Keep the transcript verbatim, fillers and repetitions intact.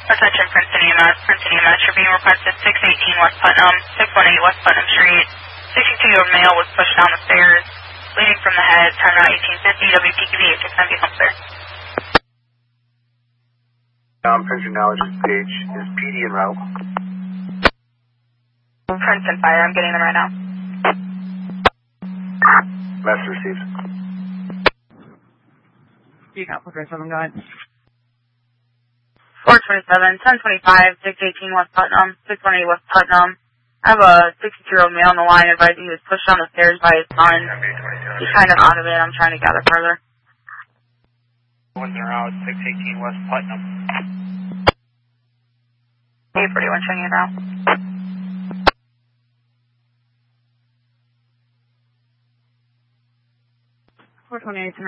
Attention Princeton E M S, Princeton E M S, you're being requested six eighteen West Putnam, six one eight West Putnam Street. sixty-two-year-old male was pushed down the stairs, bleeding from the head, time out eighteen fifty, W P Q B eight six nine, be home, sir. Um, Princeton Knowledge's page is P D en route. Princeton Fire, I'm getting them right now. Message received. Beacon Alpha Grand seven, go ahead. four twenty-seven, ten twenty-five, six eighteen West Putnam, six one eight West Putnam. I have a sixty-two-year-old male on the line advising he was pushed down the stairs by his son. He's kind of out of it. I'm trying to gather further. One's in route, six eighteen West Putnam. eight forty-one, showing you now. four twenty-eight